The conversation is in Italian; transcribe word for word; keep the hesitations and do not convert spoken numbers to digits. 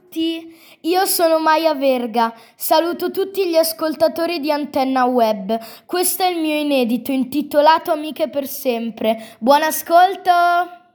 tutti, io sono Maya Verga, saluto tutti gli ascoltatori di Antenna Web. Questo è il mio inedito intitolato Amiche per sempre. Buon ascolto!